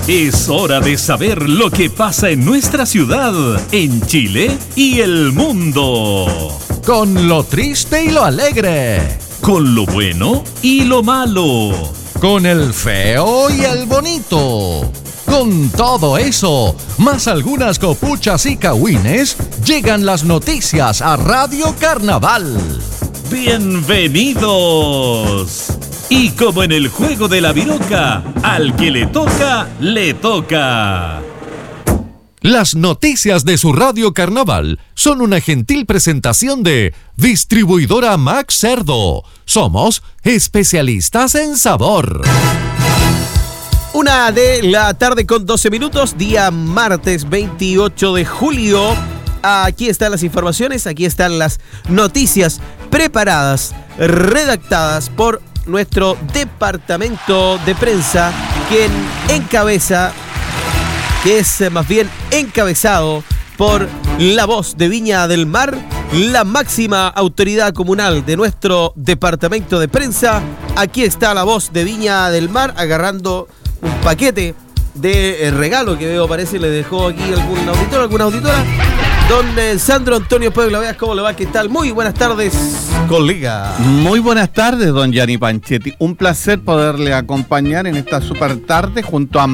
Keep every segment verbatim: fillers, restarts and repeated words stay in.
Es hora de saber lo que pasa en nuestra ciudad, en Chile y el mundo. Con lo triste y lo alegre. Con lo bueno y lo malo. Con el feo y el bonito. Con todo eso, más algunas copuchas y cagüines, llegan las noticias a Radio Carnaval. ¡Bienvenidos! Y como en el juego de la viroca, al que le toca, le toca. Las noticias de su Radio Carnaval son una gentil presentación de Distribuidora Max Cerdo. Somos especialistas en sabor. Una de la tarde con doce minutos, día martes veintiocho de julio. Aquí están las informaciones, aquí están las noticias preparadas, redactadas por nuestro departamento de prensa, quien encabeza, que es más bien encabezado por la voz de Viña del Mar, la máxima autoridad comunal de nuestro departamento de prensa. Aquí está la voz de Viña del Mar agarrando un paquete de regalo que veo, parece le dejó aquí algún auditor, alguna auditora. Don eh, Sandro Antonio Puebla, veas cómo le va, ¿qué tal? Muy buenas tardes, colega. Muy buenas tardes, don Gianni Panchetti. Un placer poderle acompañar en esta super tarde junto a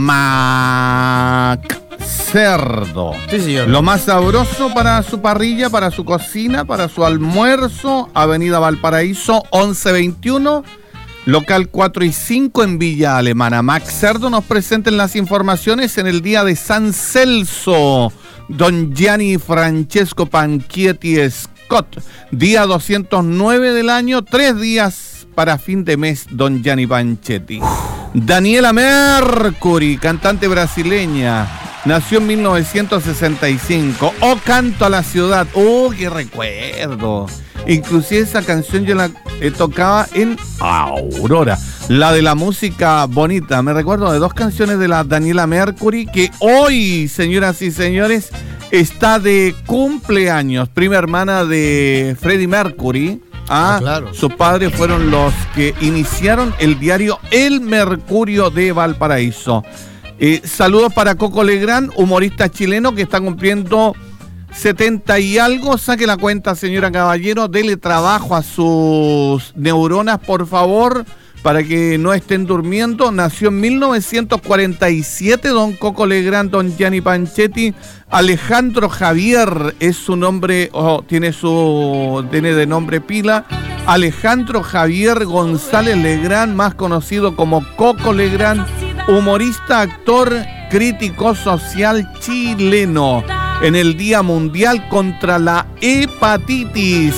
Mac Cerdo. Sí, señor. Lo más sabroso para su parrilla, para su cocina, para su almuerzo. Avenida Valparaíso, once veintiuno. Local cuatro y cinco en Villa Alemana. Max Cerdo nos presenta las informaciones en el día de San Celso. Don Gianni Francesco Panchetti Scott. Día doscientos nueve del año. Tres días para fin de mes, don Gianni Panchetti. Daniela Mercury, cantante brasileña. Nació en mil novecientos sesenta y cinco. Oh, canto a la ciudad. Oh, qué recuerdo. Inclusive esa canción yo la eh, tocaba en Aurora, la de la música bonita. Me recuerdo de dos canciones de la Daniela Mercury, que hoy, señoras y señores, está de cumpleaños. Prima hermana de Freddie Mercury. Ah, Ah, claro. Sus padres fueron los que iniciaron el diario El Mercurio de Valparaíso. Eh, saludos para Coco Legrand, humorista chileno que está cumpliendo setenta y algo. Saque la cuenta, señora Caballero, dele trabajo a sus neuronas, por favor, para que no estén durmiendo. Nació en mil novecientos cuarenta y siete, don Coco Legrand, don Gianni Panchetti. Alejandro Javier es su nombre, oh, tiene su tiene de nombre pila. Alejandro Javier González Legrand, más conocido como Coco Legrand, humorista, actor, crítico social chileno. En el Día Mundial contra la Hepatitis,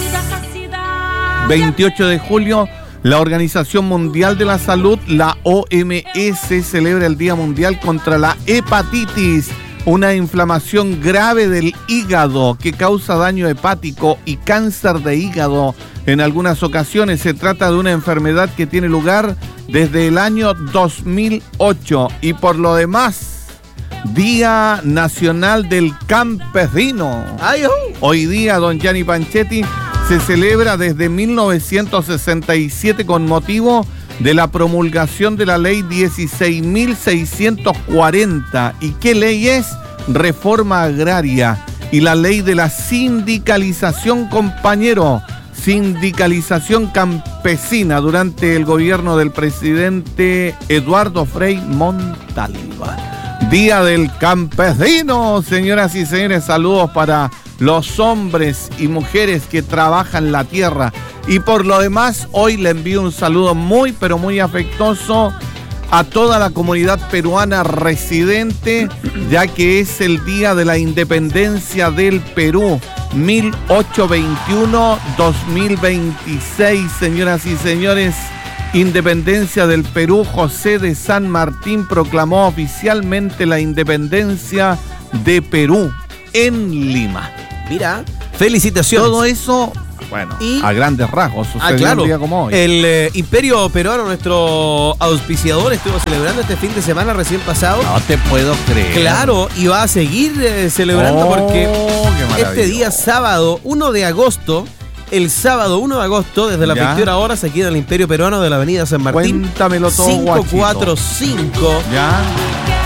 veintiocho de julio, la Organización Mundial de la Salud, la O M S, celebra el Día Mundial contra la Hepatitis, una inflamación grave del hígado que causa daño hepático y cáncer de hígado. En algunas ocasiones se trata de una enfermedad que tiene lugar desde el año dos mil ocho. Y por lo demás, Día Nacional del Campesino. Ay, oh. Hoy día, don Gianni Panchetti, se celebra desde mil novecientos sesenta y siete con motivo de la promulgación de la ley dieciséis mil seiscientos cuarenta. ¿Y qué ley es? Reforma agraria. Y la ley de la sindicalización, compañero. Sindicalización campesina durante el gobierno del presidente Eduardo Frei Montalva. Día del Campesino, señoras y señores, saludos para los hombres y mujeres que trabajan la tierra. Y por lo demás, hoy le envío un saludo muy, pero muy afectuoso a toda la comunidad peruana residente, ya que es el día de la independencia del Perú, mil ochocientos veintiuno a dos mil veintiséis, señoras y señores. Independencia del Perú. José de San Martín proclamó oficialmente la independencia de Perú en Lima. Mira, felicitaciones. Todo eso, bueno, Y- a grandes rasgos sucedió Ah, claro. un día como hoy. El eh, Imperio Peruano, nuestro auspiciador, estuvo celebrando este fin de semana recién pasado. No te puedo creer. Claro, y va a seguir eh, celebrando Oh, porque qué este maravilloso. día sábado uno de agosto, el sábado uno de agosto, desde las Ya. veintiuna horas, aquí en el Imperio Peruano de la Avenida San Martín, Cuéntamelo todo, cinco guachito. cuatro cinco, ¿Ya?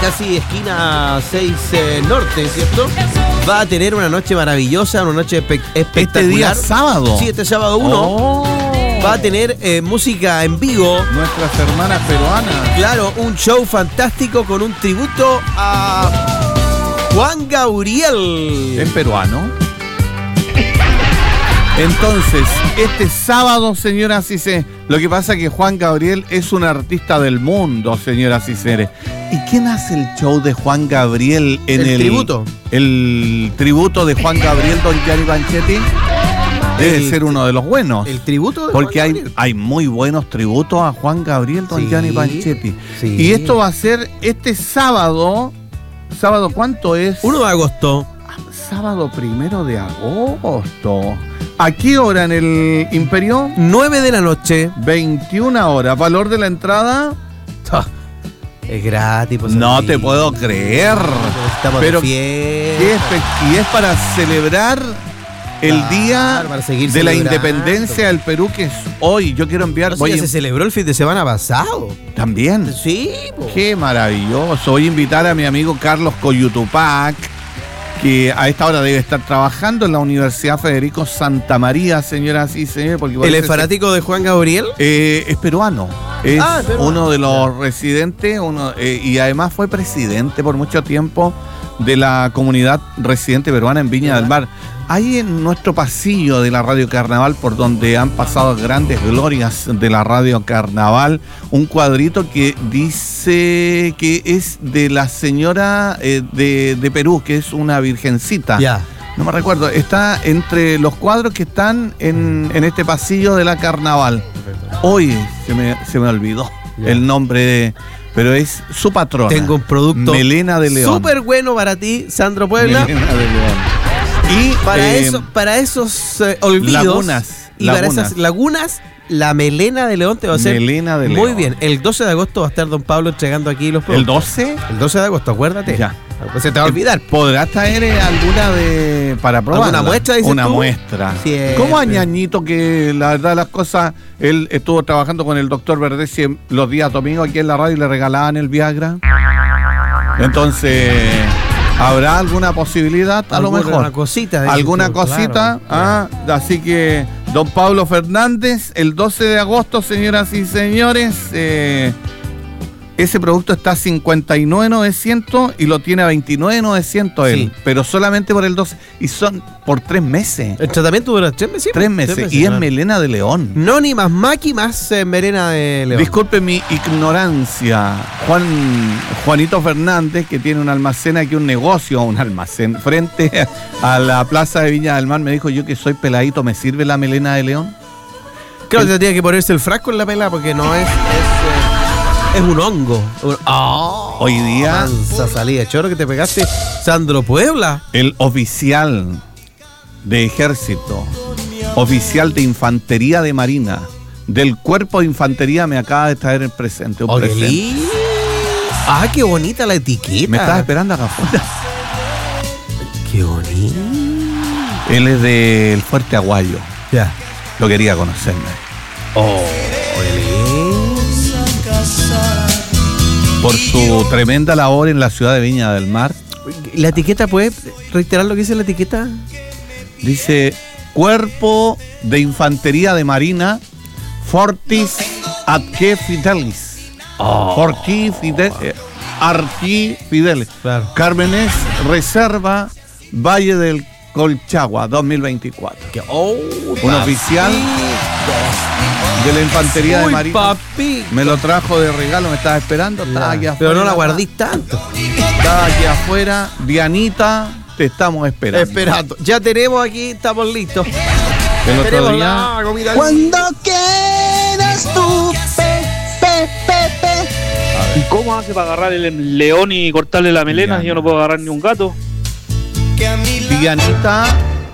casi esquina seis eh, Norte, ¿cierto? Va a tener una noche maravillosa, una noche espe- espectacular. ¿Este día sábado? Sí, este sábado uno. Oh. Va a tener eh, música en vivo. Nuestras hermanas peruanas. Claro, un show fantástico con un tributo a Juan Gabriel. ¿Es peruano? Entonces, este sábado, señoras y señores, lo que pasa es que Juan Gabriel es un artista del mundo, señoras y señores. ¿Y quién hace el show de Juan Gabriel en el... El tributo. El tributo de Juan Gabriel, don Gianni Panchetti? Debe El- ser uno de los buenos. El tributo de Porque Juan hay, Gabriel. hay muy buenos tributos a Juan Gabriel, don Sí, Gianni Panchetti. sí. Y esto va a ser este sábado. ¿Sábado cuánto es? uno de agosto. Sábado primero de agosto. ¿A qué hora en el Imperio? nueve de la noche. veintiuna horas. ¿Valor de la entrada? Ah, es gratis. Pues, No amigo. te puedo creer. Estamos Pero de qué fiesta. espe- y es para celebrar el Claro, día para seguir de la celebrando. independencia del Perú, que es hoy. Yo quiero enviar... No sé, voy ya a- se celebró el fin de semana pasado. También. Sí, po. Qué maravilloso. Voy a invitar a mi amigo Carlos Coyutupac, que a esta hora debe estar trabajando en la Universidad Federico Santa María, señoras y señores. Porque ¿Él parece es fanático de Juan Gabriel? Eh, es peruano. Es Ah, es peruano. uno de los residentes uno, eh, y además fue presidente por mucho tiempo de la comunidad residente peruana en Viña del Mar. Hay en nuestro pasillo de la Radio Carnaval, por donde han pasado grandes glorias de la Radio Carnaval, un cuadrito que dice que es de la señora eh, de, de Perú, que es una virgencita. Ya. No me recuerdo, está entre los cuadros que están en, en este pasillo de la Carnaval. Hoy se me, se me olvidó Ya. el nombre, de, pero es su patrona. Tengo un producto Melena de León. súper bueno para ti, Sandro Puebla. Melena de León. Y Para, eh, eso, para esos eh, olvidos lagunas, y para lagunas. esas lagunas, la melena de León te va a hacer Melena de muy León. bien. El doce de agosto va a estar don Pablo entregando aquí los ¿El productos. doce? El doce de agosto, acuérdate. Ya. Pues se te va a olvidar. ¿Podrás traer eh, alguna de para probar? ¿Alguna muestra, dices Una tú? muestra. Siempre. ¿Cómo a Ñañito, que la verdad las cosas, él estuvo trabajando con el doctor Verdesi los días domingos aquí en la radio y le regalaban el Viagra? Entonces, ¿habrá alguna posibilidad? A lo Alguna mejor. cosita. dices ¿Alguna tú, cosita? claro. Ah, así que, don Pablo Fernández, el doce de agosto, señoras y señores, eh, ese producto está a cincuenta y nueve mil novecientos y lo tiene a veintinueve mil novecientos él, Sí. pero solamente por el doce, y son por tres meses. El tratamiento dura tres meses. Tres meses, y es claro. melena de león. No ni más maqui, más eh, melena de León. Disculpe mi ignorancia. Juan Juanito Fernández, que tiene un almacén aquí, un negocio, un almacén, frente a la plaza de Viña del Mar, me dijo: yo que soy peladito, ¿me sirve la melena de león? Creo que tendría que ponerse el frasco en la pela porque no es. Es, eh, es un hongo. Un- ¡Oh! Hoy día, Mansa salida de choro que te pegaste, Sandro Puebla. el oficial de ejército, oficial de infantería de marina, del cuerpo de infantería, me acaba de traer el presente. Un Oh, qué presente. lindo. Ah, qué bonita la etiqueta. Me estás esperando acá afuera. Qué bonito. Él es del Fuerte Aguayo. Ya. Lo quería conocerme. Oh, Por su tremenda labor en la ciudad de Viña del Mar. ¿La etiqueta puede reiterar lo que dice la etiqueta? Dice: Cuerpo de Infantería de Marina, Fortis Adque Fidelis. Oh. Forti Fide- eh, Arqui Fidelis. Claro. Cármenes, Reserva, Valle del Colchagua, dos mil veinticuatro. Oh, Un oficial de la Infantería de Uy, Marina. papi. Me lo trajo de regalo, me estaba esperando. Estaba aquí afuera. Pero no la guardís tanto. Estaba aquí afuera. Dianita, te estamos esperando. Esperando. Ya tenemos aquí, estamos listos. El otro Tenemos día, la comida. Cuando quieras tú, pe, pe, pe, pe. ¿Y cómo hace para agarrar el león y cortarle la melena si yo no puedo agarrar ni un gato? Dianita,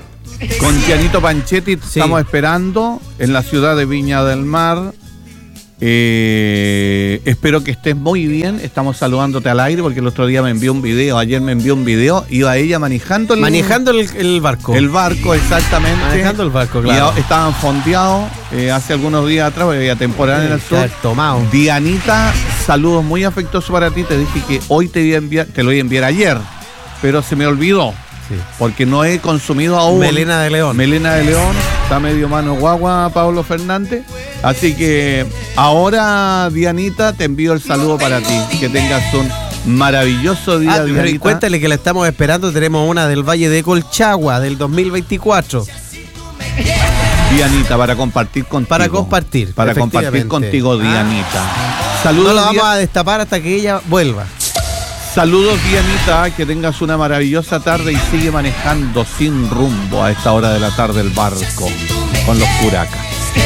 con Gianito Panchetti estamos esperando en la ciudad de Viña del Mar. Eh, espero que estés muy bien. Estamos saludándote al aire porque el otro día me envió un video, ayer me envió un video, iba ella manejando el, manejando el, el barco. El barco, exactamente. Manejando el barco, claro. Y estaban fondeados eh, hace algunos días atrás, porque había temporada en el sur. Tomado. Dianita, saludos muy afectuosos para ti. Te dije que hoy te, iba a enviar, te lo iba a enviar ayer, pero se me olvidó. Sí. Porque no he consumido aún. Melena de León. Melena de León. Está medio mano guagua Pablo Fernández. Así que ahora, Dianita, te envío el saludo para ti. Que tengas un maravilloso día, ah, Dianita. Pero cuéntale que la estamos esperando. Tenemos una del Valle de Colchagua del dos mil veinticuatro. Dianita, para compartir contigo. Para compartir. Para compartir contigo, Dianita. Ah. Saludos. No la vamos Dian... a destapar hasta que ella vuelva. Saludos, Dianita, que tengas una maravillosa tarde y sigue manejando sin rumbo a esta hora de la tarde el barco con los curacas.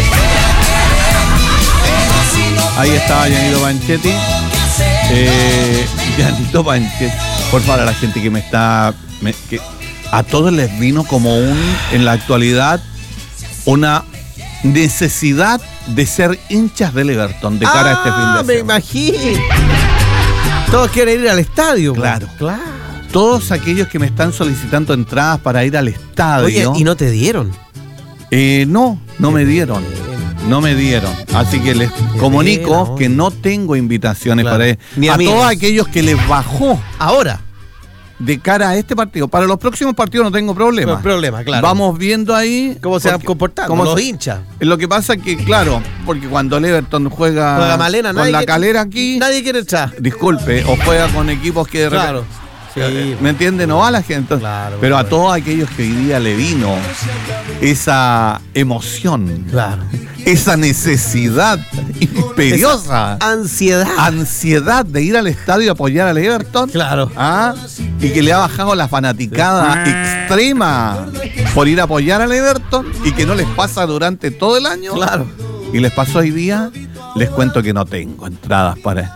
Ahí estaba Yanito Panchetti. Eh, Yanito Panchetti. Por favor, a la gente que me está... Me, que a todos les vino como un, en la actualidad, una necesidad de ser hinchas del Everton de cara ah, a este fin de semana. Me imagino. Todos quieren ir al estadio. Claro, claro. Todos aquellos que me están solicitando entradas para ir al estadio. Oye, ¿y no te dieron? Eh, no, no me dieron. No me dieron. Así que les comunico bien, que no tengo invitaciones claro. para ir. Ni a amigos. Todos aquellos que les bajó. Ahora. De cara a este partido. Para los próximos partidos no tengo problema. No problema, claro. Vamos viendo ahí cómo se van comportando como los se, hinchas. Lo que pasa es que, claro, porque cuando el Everton juega, juega Malena, con la quiere, Calera aquí, nadie quiere echar. Disculpe, o juega con equipos que de claro. repente, sí. ¿Me entiende? No va la gente. Claro, pero claro. a todos aquellos que hoy día le vino esa emoción, claro. esa necesidad imperiosa, esa ansiedad, ansiedad de ir al estadio a apoyar al Everton, claro, ¿ah? Y que le ha bajado la fanaticada extrema por ir a apoyar al Everton y que no les pasa durante todo el año, claro. Y les pasó hoy día, les cuento que no tengo entradas para.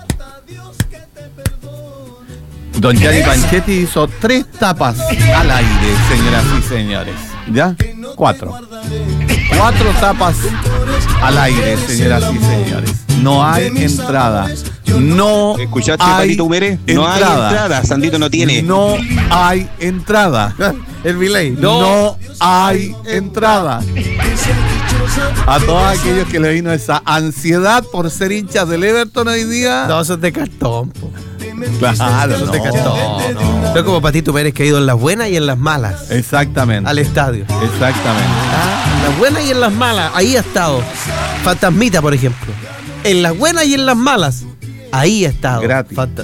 Don Gianni Panchetti hizo tres tapas al aire, señoras y señores. ¿Ya? Cuatro. Cuatro tapas al aire, señoras y señores. No hay entrada. No ¿Escuchaste, hay Patito Humere? No hay entrada. Sandito no tiene. No hay entrada. El Viley. No, no hay entrada. A todos aquellos que le vino esa ansiedad por ser hinchas del Everton hoy día. No, son de cartón, po. Claro, no, de cartón. No, no. Como Patito Pérez que ha ido en las buenas y en las malas. Exactamente. Al estadio. Exactamente. Ah, en las buenas y en las malas. Ahí ha estado. Fantasmita, por ejemplo. En las buenas y en las malas. Ahí ha estado. Gratis. Fanta-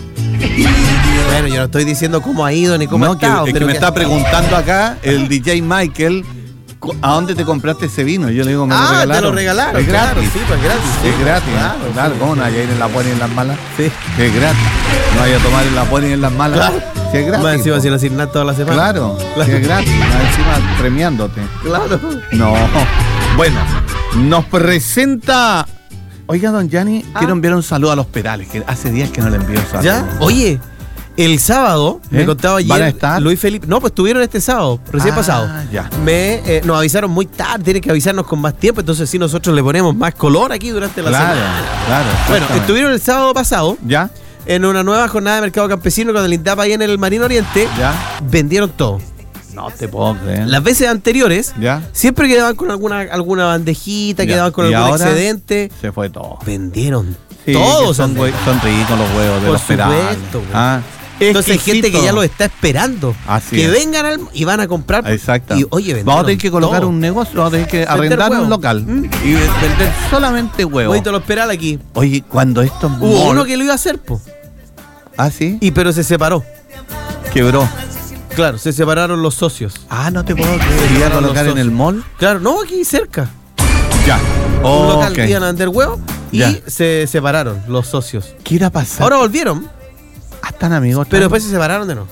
bueno, yo no estoy diciendo cómo ha ido ni cómo no, ha estado. Que, es pero que me que está ha... preguntando acá el D J Michael, ¿a dónde te compraste ese vino? Yo le digo, me ah, lo regalaron. te lo regalaron. Es claro, gratis. sí, pues gratis. Sí. Es gratis. Claro, ¿no? Claro, sí. ¿cómo no hay a ir en las buenas y en las malas? Sí. Es gratis. No vaya a tomar en las buenas y en las malas. Claro. Sí, es gratis. Más encima sin asignar toda la semana. Claro, claro. Sí, es gratis. Más encima premiándote. Claro. No. Bueno, nos presenta... Oiga, don Gianni, ah. quiero enviar un saludo a los Perales, que hace días que no le envío un saludo. ¿Ya? Oye, el sábado, ¿Eh? me contaba ayer, ¿Van a estar? Luis Felipe. No, pues estuvieron este sábado, recién ah, pasado. Ya. Me, eh, nos avisaron muy tarde, tienen que avisarnos con más tiempo, entonces sí nosotros le ponemos más color aquí durante la claro, semana. Claro, bueno, estuvieron el sábado pasado. ¿Ya? En una nueva jornada de mercado campesino con el INDAP ahí en el Marino Oriente. ¿Ya? Vendieron todo. No te puedo creer. Las veces anteriores, ¿ya? Siempre quedaban con alguna, alguna bandejita, ya. Quedaban con algún ahora excedente. Se fue todo. Vendieron sí, todo. Son, hue- son ricos los huevos de Por los Perales. supuesto, ah, entonces hay gente que ya lo está esperando. Así que es. vengan al, y van a comprar. Exacto. Y oye, vamos a tener que colocar todo. un negocio, vamos a tener que Vender arrendar huevos. un local ¿Mm? y vender solamente huevos. Bonito los Perales aquí. Oye, cuando esto Hubo uno que lo iba a hacer, po. ¿Ah, sí? Y pero se separó. Quebró. Claro, se separaron los socios. Ah, no te puedo creer. ¿Iba a colocar en el mall? Claro, no, aquí cerca. Ya. Un local okay. iban a vender huevos y ya. se separaron los socios. ¿Qué irá a pasar? Ahora volvieron. Ah, están amigos. Pero después se separaron de no.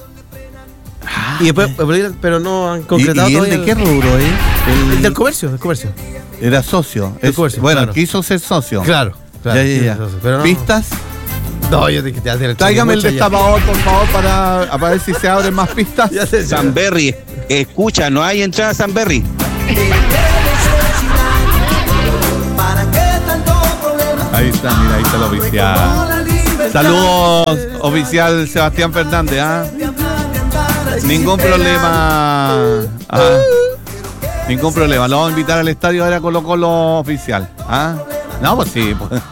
Ah, y después, pero no han concretado ¿Y, y él todavía de qué rubro es? El, El, el del comercio, del comercio. Era socio. Del Es, comercio, bueno, claro. quiso ser socio. Claro, claro. Ya, ya, ya. Pero no. ¿Pistas? No, yo te quité hacer el Tráigame el cheque mucho destapador, por favor, para, para ver si se abren más pistas. ya. Ya sé, Sanberry, escucha, no hay entrada a Sanberry. ¿Para qué tanto problema? Ahí está, mira, ahí está el oficial. Saludos, oficial Sebastián Fernández, ¿ah? Ningún problema. Ah, ningún problema. Lo vamos a invitar al estadio ahora Colo Colo oficial. ¿Ah? No, pues sí. Pues.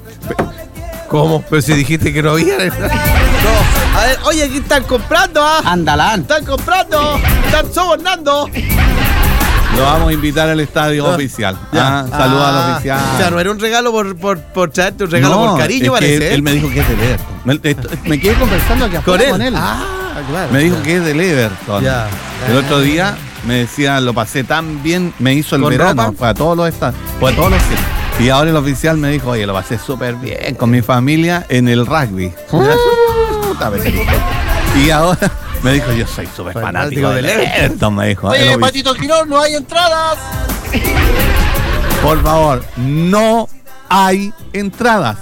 ¿Cómo? Pero si dijiste que no había. No. A ver, oye, aquí están comprando, ¿ah? Andalán. Están comprando. Están sobornando. Lo vamos a invitar al estadio Ah, oficial. ya. Ah, saluda Ah, al oficial. O sea, no era un regalo por, por, por traerte un regalo No, por cariño, es que parece. él, ¿eh? él me dijo que es del Everton. Me, esto- me quedé conversando aquí con afuera él. con él. Ah, claro. Me dijo ya. que es del Everton. Ya. El otro día me decía, lo pasé tan bien, me hizo el ¿Con verano, ropa? fue a todos los estados, fue a todos los sitios. Y ahora el oficial me dijo, oye, lo pasé súper bien con mi familia en el rugby. Puta, me dijo. Y ahora me dijo, yo soy súper Fanático fanático del del Everton, me dijo. El Oye, oficial. Patito Quirón, no hay entradas. Por favor, no hay entradas.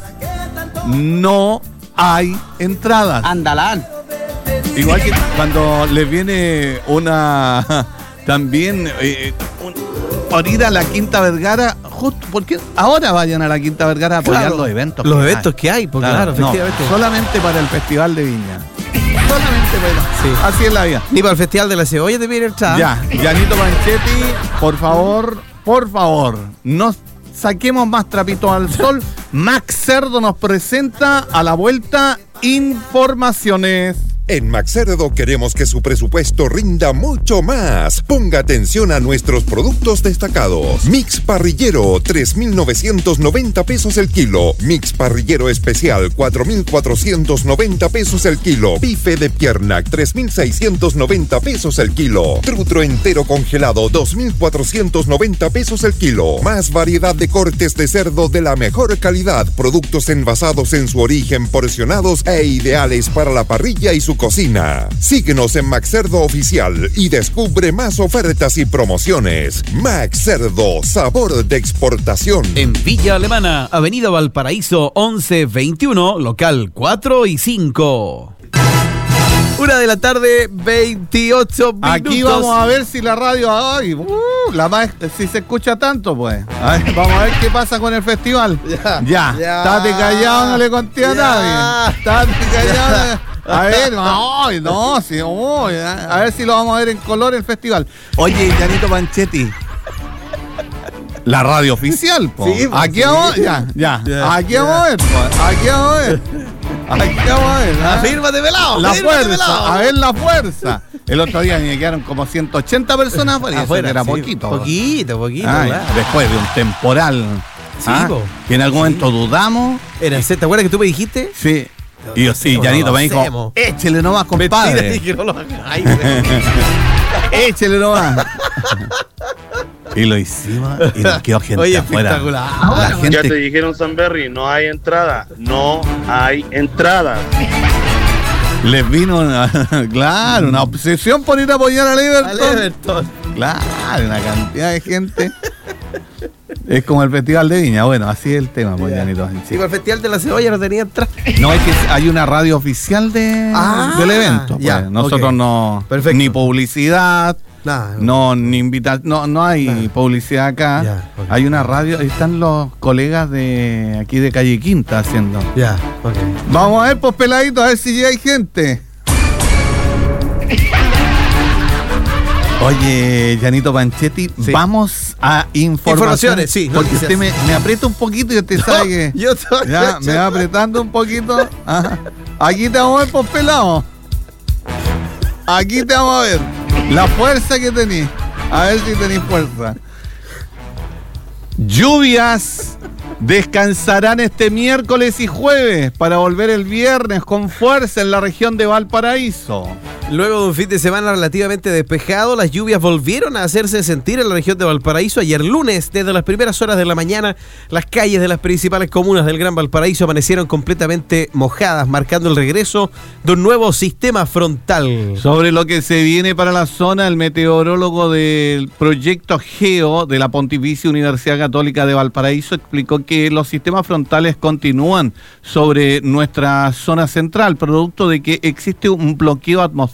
No hay entradas. Andalán. Igual que cuando les viene una también eh, un, por ir a la Quinta Vergara, justo porque ahora vayan a la Quinta Vergara a apoyar Claro, los eventos. Los que eventos hay. que hay, porque claro, no, efectivamente. solamente para el Festival de Viña. Solamente para. Sí. Así es la vida. Ni para el Festival de la Cebolla te viene el chat. Ya, Yanito Panchetti, por favor, por favor, no saquemos más trapitos al sol. Max Cerdo nos presenta a la vuelta informaciones. En Maxcerdo queremos que su presupuesto rinda mucho más. Ponga atención a nuestros productos destacados. Mix parrillero, tres mil novecientos noventa pesos el kilo. Mix parrillero especial, cuatro mil cuatrocientos noventa pesos el kilo. Bife de pierna, tres mil seiscientos noventa pesos el kilo. Trutro entero congelado, dos mil cuatrocientos noventa pesos el kilo. Más variedad de cortes de cerdo de la mejor calidad. Productos envasados en su origen, porcionados e ideales para la parrilla y su cocina. Síguenos en Max Cerdo Oficial y descubre más ofertas y promociones. Max Cerdo, sabor de exportación. En Villa Alemana, Avenida Valparaíso once veintiuno, local cuatro y cinco. Una de la tarde, veintiocho minutos. Aquí vamos a ver si la radio, ay, uh, la más, si se escucha tanto, pues. A ver, vamos a ver qué pasa con el festival. Ya, Ya, ya. estate callado, no le conté a Ya. nadie. Estate callado. A ver, no, no, sí, oh, ya. A ver si lo vamos a ver en color el festival. Oye, Yanito Panchetti. La radio oficial, po. Sí, pues, Aquí sí. vamos, ya, ya. Ya, Aquí ya. vamos a ver, po. Aquí vamos a ver. Aquí vamos a ver. ¿ah? Afírmate, pelado. La afírmate, fuerza, pelado. a ver la fuerza. El otro día me quedaron como ciento ochenta personas afuera. y eso Afuera, que era sí, poquito. Poquito, poquito. Ay, claro. después de un temporal. Sí, ¿ah? po. Que en algún momento dudamos. Era, ¿te acuerdas que tú me dijiste? Sí. Y yo sí, No, Yanito no me dijo, hacemos. échele nomás, Mentira, compadre. dije, no lo hagáis. Échele nomás. Y lo hicimos y nos quedó gente Oye, afuera. espectacular. La Ya gente te dijeron, Sanberry, no hay entrada. No hay entrada. les vino una, claro, una obsesión por ir a apoyar al Everton. Al Everton. Claro, una cantidad de gente. Es como el Festival de Viña. Bueno, así es el tema, pues, Yanito. Sí, para el Festival de la Cebolla no tenía entrada. No, es que hay una radio oficial de, Ah, del evento. Pues. ya, Nosotros ok. no. Perfecto. Ni publicidad. Nada. No, ni invita no, no hay Nada. publicidad acá. Ya, ok. Hay una radio, ahí están los colegas de aquí de Calle Quinta haciendo. Ya, ok. Vamos a ver, pues peladito, a ver si ya hay gente. Oye, Yanito Panchetti, Sí. vamos a informaciones. Informaciones, sí, Porque noticias. usted me, me aprieta un poquito y usted sabe que. Yo soy. Ya, me va apretando un poquito. Ajá. Aquí te vamos a ver, pues pelado. Aquí te vamos a ver. La fuerza que tenés. A ver si tenés fuerza. Lluvias descansarán este miércoles y jueves para volver el viernes con fuerza en la región de Valparaíso. Luego de un fin de semana relativamente despejado, las lluvias volvieron a hacerse sentir en la región de Valparaíso. Ayer lunes, desde las primeras horas de la mañana, las calles de las principales comunas del Gran Valparaíso amanecieron completamente mojadas, marcando el regreso de un nuevo sistema frontal. Sobre lo que se viene para la zona, el meteorólogo del proyecto GEO de la Pontificia Universidad Católica de Valparaíso explicó que los sistemas frontales continúan sobre nuestra zona central, producto de que existe un bloqueo atmosférico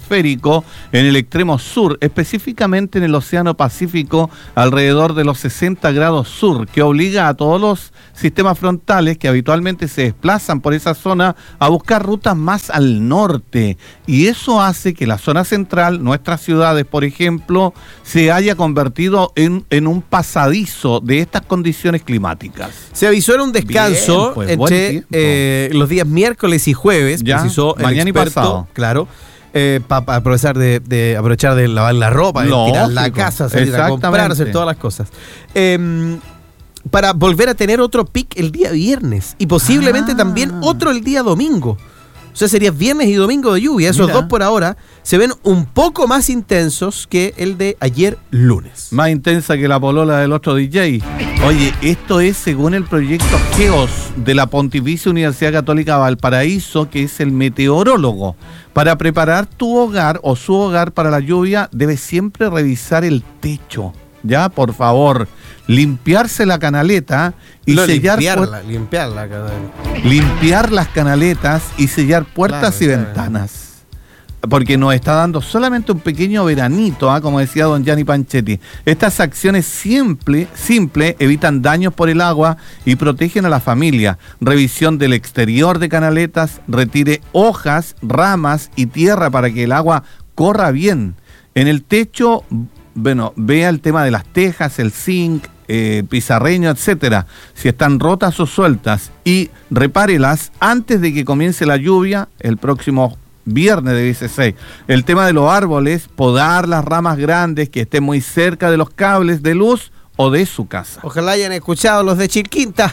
atmosférico en el extremo sur, específicamente en el Océano Pacífico, alrededor de los sesenta grados sur, que obliga a todos los sistemas frontales que habitualmente se desplazan por esa zona a buscar rutas más al norte. Y eso hace que la zona central, nuestras ciudades, por ejemplo, se haya convertido en, en un pasadizo de estas condiciones climáticas. Se avisó en un descanso Bien, pues, entre eh, los días miércoles y jueves, ya, precisó el mañana experto, y pasado. Claro, eh, para pa aprovechar de, de aprovechar de lavar la ropa, de Lógico, tirar la casa, salir a comprar, exactamente. hacer todas las cosas. Eh, para volver a tener otro pic el día viernes y posiblemente Ah. también otro el día domingo. O sea, sería viernes y domingo de lluvia. Esos Mira. dos por ahora se ven un poco más intensos que el de ayer lunes. Más intensa que la polola del otro D J. Oye, esto es según el proyecto GEOS de la Pontificia Universidad Católica Valparaíso, que es el meteorólogo. Para preparar tu hogar o su hogar para la lluvia, debes siempre revisar el techo. Ya, por favor, limpiarse la canaleta y No, sellar limpiarla, limpiarla. cada- limpiar las canaletas y sellar puertas Claro, y claro. ventanas. Porque nos está dando solamente un pequeño veranito, ¿ah? Como decía don Gianni Panchetti. Estas acciones simple, simple evitan daños por el agua y protegen a la familia. Revisión del exterior de canaletas, retire hojas, ramas y tierra para que el agua corra bien. En el techo, bueno, vea el tema de las tejas, el zinc, eh, pizarreño, etcétera, si están rotas o sueltas, y repárelas antes de que comience la lluvia el próximo viernes de dieciséis. El tema de los árboles, podar las ramas grandes que estén muy cerca de los cables de luz o de su casa. Ojalá hayan escuchado los de Chilquinta.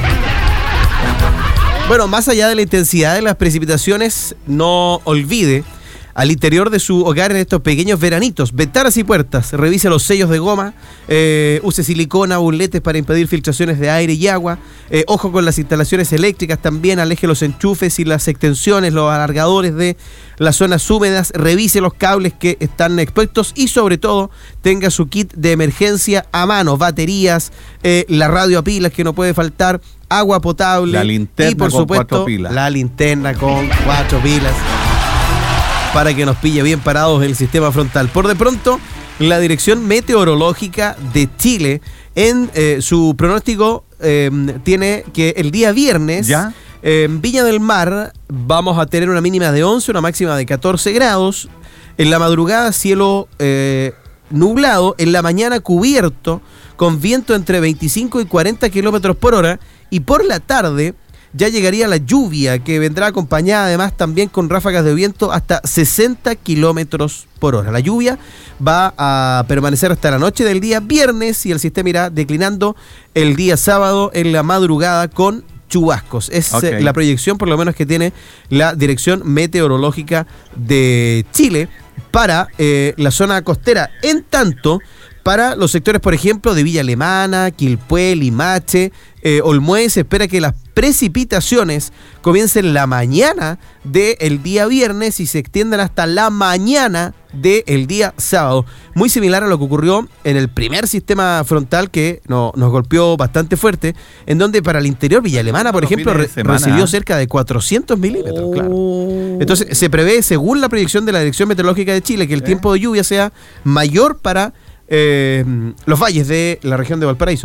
Bueno, más allá de la intensidad de las precipitaciones, no olvide al interior de su hogar en estos pequeños veranitos, ventanas y puertas, revise los sellos de goma, eh, use silicona, burletes para impedir filtraciones de aire y agua, eh, ojo con las instalaciones eléctricas también, aleje los enchufes y las extensiones, los alargadores de las zonas húmedas, revise los cables que están expuestos y sobre todo tenga su kit de emergencia a mano, baterías, eh, la radio a pilas que no puede faltar, agua potable La linterna y por con supuesto cuatro pilas. la linterna con cuatro pilas para que nos pille bien parados el sistema frontal. Por de pronto, la Dirección Meteorológica de Chile en eh, su pronóstico eh, tiene que el día viernes ¿Ya? eh, en Viña del Mar vamos a tener una mínima de once, una máxima de catorce grados. En la madrugada cielo eh, nublado, en la mañana cubierto con viento entre veinticinco y cuarenta kilómetros por hora y por la tarde ya llegaría la lluvia, que vendrá acompañada además también con ráfagas de viento hasta sesenta kilómetros por hora. La lluvia va a permanecer hasta la noche del día viernes y el sistema irá declinando el día sábado en la madrugada con chubascos. Es Ok. eh, la proyección por lo menos que tiene la Dirección Meteorológica de Chile para eh, la zona costera. En tanto, para los sectores, por ejemplo, de Villa Alemana, Quilpué, Limache, eh, Olmué, se espera que las precipitaciones comiencen la mañana del día viernes y se extiendan hasta la mañana del día sábado. Muy similar a lo que ocurrió en el primer sistema frontal que no, nos golpeó bastante fuerte, en donde para el interior Villa Alemana, por Los ejemplo, fines de re- semana. recibió cerca de cuatrocientos milímetros, claro. Entonces, se prevé, según la proyección de la Dirección Meteorológica de Chile, que el tiempo de lluvia sea mayor para eh, los valles de la región de Valparaíso.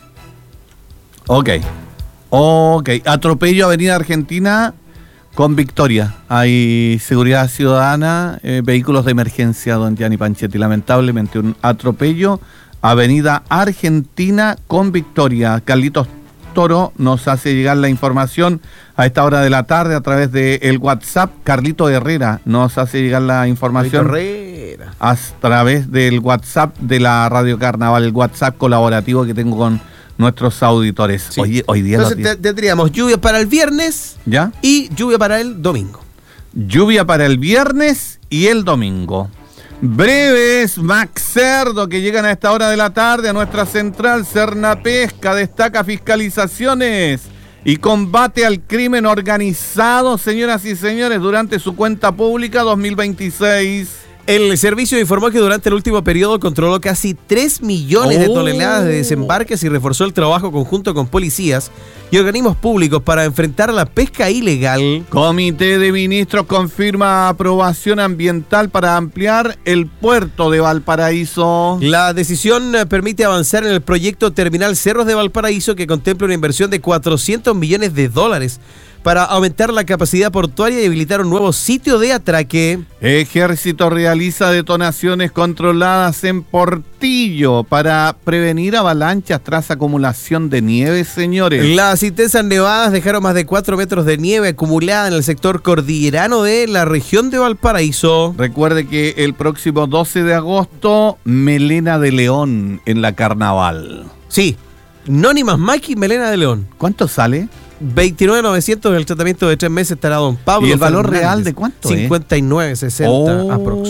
Ok. Ok. Atropello Avenida Argentina con Victoria. Hay seguridad ciudadana, eh, vehículos de emergencia, don Gianni Panchetti. Lamentablemente, un atropello Avenida Argentina con Victoria. Carlitos Toro nos hace llegar la información a esta hora de la tarde a través del WhatsApp. Carlito Herrera nos hace llegar la información Herrera. a través del WhatsApp de la Radio Carnaval, el WhatsApp colaborativo que tengo con nuestros auditores. Sí. Hoy, hoy día Entonces lo te- tendríamos lluvia para el viernes ¿Ya? y lluvia para el domingo. Lluvia para el viernes y el domingo. Breves, Max Cerdo, que llegan a esta hora de la tarde a nuestra central. Cernapesca destaca fiscalizaciones y combate al crimen organizado, señoras y señores, durante su cuenta pública dos mil veintiséis. El servicio informó que durante el último periodo controló casi tres millones de Oh. toneladas de desembarques y reforzó el trabajo conjunto con policías y organismos públicos para enfrentar la pesca ilegal. Comité de Ministros confirma aprobación ambiental para ampliar el puerto de Valparaíso. La decisión eh, permite avanzar en el proyecto Terminal Cerros de Valparaíso, que contempla una inversión de cuatrocientos millones de dólares para aumentar la capacidad portuaria y habilitar un nuevo sitio de atraque. Ejército realiza detonaciones controladas en Portillo para prevenir avalanchas tras acumulación de nieve, señores. Las intensas nevadas dejaron más de cuatro metros de nieve acumulada en el sector cordillerano de la región de Valparaíso. Recuerde que el próximo doce de agosto, Melena de León en la Carnaval. Sí, Noni más Maki, Melena de León. ¿Cuánto sale? veintinueve mil novecientos en el tratamiento de tres meses estará don Pablo. ¿Y el valor Fernández. real de cuánto es? cincuenta y nueve sesenta Oh. aprox.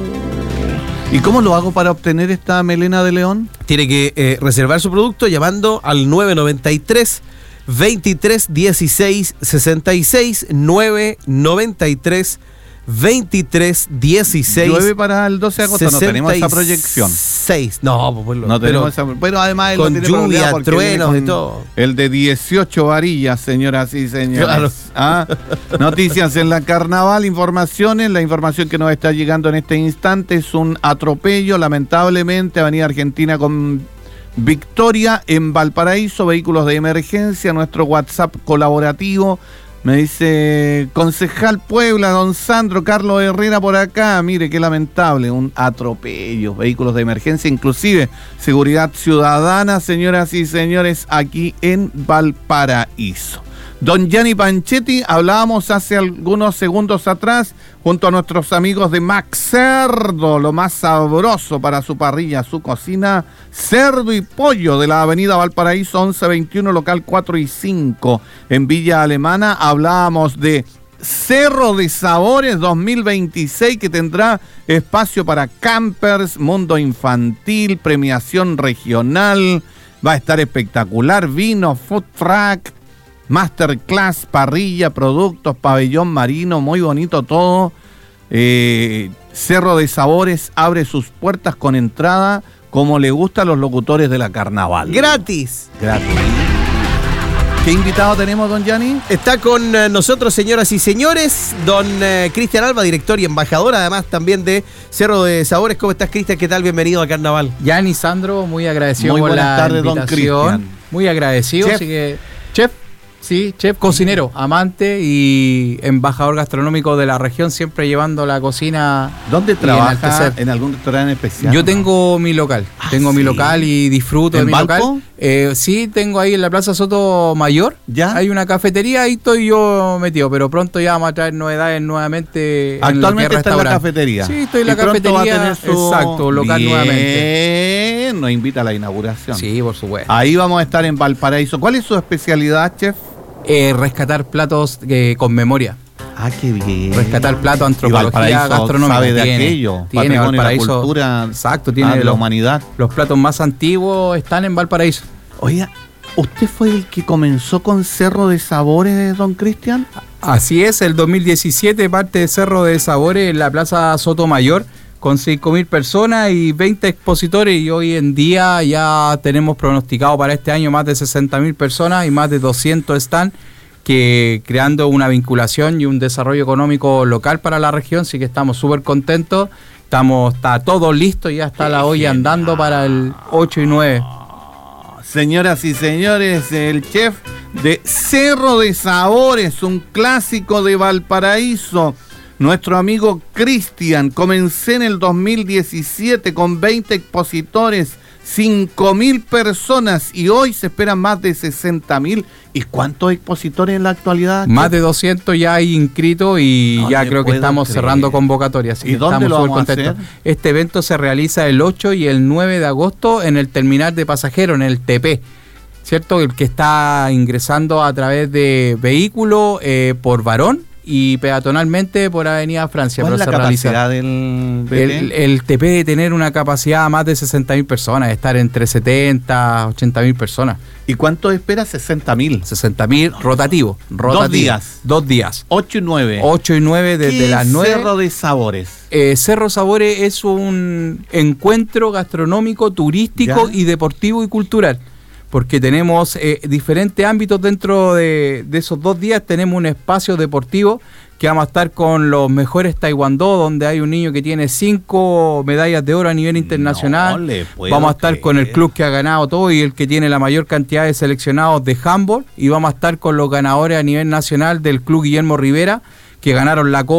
¿Y cómo lo hago para obtener esta melena de león? Tiene que eh, reservar su producto llamando al nueve noventa y tres, veintitrés dieciséis sesenta y seis, nueve noventa y tres, veintitrés dieciséis. Llueve para el doce de agosto, no tenemos esa proyección. seis. No, pues, No tenemos esa, pero además él con no tiene lluvia, probabilidad porque viene truenos con y todo. El de dieciocho varillas, señoras y señores. Claro. ¿Ah? Noticias en la Carnaval, informaciones. La información que nos está llegando en este instante es un atropello, lamentablemente, Avenida Argentina con Victoria en Valparaíso, vehículos de emergencia, nuestro WhatsApp colaborativo. Me dice, concejal Puebla, don Sandro, Carlos Herrera por acá. Mire, qué lamentable, un atropello, vehículos de emergencia, inclusive seguridad ciudadana, señoras y señores, aquí en Valparaíso. Don Gianni Panchetti, hablábamos hace algunos segundos atrás, junto a nuestros amigos de Max Cerdo, lo más sabroso para su parrilla, su cocina, cerdo y pollo de la avenida Valparaíso once veintiuno, local cuatro y cinco, en Villa Alemana. Hablábamos de Cerro de Sabores dos mil veintiséis, que tendrá espacio para campers, mundo infantil, premiación regional, va a estar espectacular, vino, food truck, masterclass, parrilla, productos, pabellón marino, muy bonito todo. Eh, Cerro de Sabores abre sus puertas con entrada como le gusta a los locutores de la Carnaval. Gratis. Gratis. ¿Qué invitado tenemos, don Gianni? Está con eh, nosotros, señoras y señores, don eh, Cristian Alba, director y embajador, además también de Cerro de Sabores. ¿Cómo estás, Cristian? ¿Qué tal? Bienvenido a Carnaval. Gianni, Sandro, muy agradecido Muy por buenas la tardes, don invitación. Cristian. Muy agradecido, Chef. así que chef, sí, chef, cocinero, amante y embajador gastronómico de la región, siempre llevando la cocina. ¿Dónde y trabaja? enaltecer. ¿En algún restaurante especial? Yo tengo mi local, Ah, tengo mi ¿sí? local y disfruto de ¿En mi Valpo? local. Eh, sí, tengo ahí en la Plaza Soto Mayor. ¿Ya? Hay una cafetería, ahí estoy yo metido, pero pronto ya vamos a traer novedades nuevamente. en lo que Actualmente es está en la restaurante. cafetería. Sí, estoy en la Y pronto va a cafetería. tener su- Exacto, local Bien, nuevamente. nos invita a la inauguración. Sí, por supuesto. Ahí vamos a estar en Valparaíso. ¿Cuál es su especialidad, chef? Eh, rescatar platos eh, con memoria. Ah, qué bien. Rescatar platos, Y antropología Valparaíso gastronómica. sabe de tiene, aquello. tiene Patrimonio de la Valparaíso. cultura, Exacto, ah, tiene de la los, humanidad. los platos más antiguos están en Valparaíso. Oiga, ¿usted fue el que comenzó con Cerro de Sabores, don Cristian? Así es, el dos mil diecisiete parte de Cerro de Sabores en la Plaza Sotomayor con cinco mil personas y veinte expositores, y hoy en día ya tenemos pronosticado para este año más de sesenta mil personas y más de doscientos stands, que creando una vinculación y un desarrollo económico local para la región, así que estamos súper contentos. Estamos, está todo listo, ya está la olla andando para el ocho y nueve. Señoras y señores, el chef de Cerro de Sabores, un clásico de Valparaíso, nuestro amigo Cristian. Comencé en el dos mil diecisiete con veinte expositores, cinco mil personas, y hoy se esperan más de sesenta mil. ¿Y cuántos expositores en la actualidad, chef? Más de doscientos ya hay inscritos y No ya le creo que puedo estamos creer. cerrando convocatorias. Así ¿Y que dónde estamos lo súper vamos a contentos. hacer? Este evento se realiza el ocho y el nueve de agosto en el terminal de pasajeros, en el T P, ¿cierto? El que está ingresando a través de vehículo eh, por Varón y peatonalmente por Avenida Francia. ¿Cuál pero es la se capacidad realiza. del T P? El, el T P de tener una capacidad de más de sesenta mil personas, estar entre setenta, ochenta mil personas. ¿Y cuánto espera? sesenta mil. sesenta mil rotativo, rotativo. Dos días. Dos días. ocho y nueve. ocho y nueve desde las nueve. Cerro de Sabores. Eh, Cerro Sabores es un encuentro gastronómico, turístico ¿Ya? y deportivo y cultural. Porque tenemos eh, diferentes ámbitos dentro de, de esos dos días. Tenemos un espacio deportivo que vamos a estar con los mejores taekwondo, donde hay un niño que tiene cinco medallas de oro a nivel internacional. No le puedo vamos a estar creer. con el club que ha ganado todo y el que tiene la mayor cantidad de seleccionados de handball. Y vamos a estar con los ganadores a nivel nacional del club Guillermo Rivera, que ganaron la Copa